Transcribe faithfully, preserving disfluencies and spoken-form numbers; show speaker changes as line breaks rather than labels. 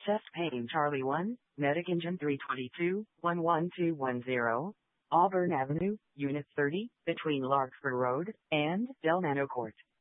Chest pain Charlie one, Medic Engine three twenty-two, one one two one zero, Auburn Avenue, Unit thirty, between Larkspur Road and Delmano Court.